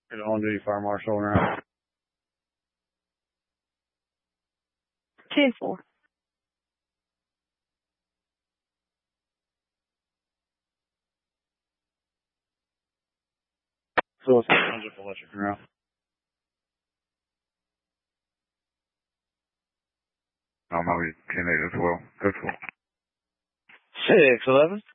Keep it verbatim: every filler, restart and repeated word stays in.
Good on duty fire marshal around. Ten four. So it's electric around. I'm only ten eight as well. That's cool. Six eleven.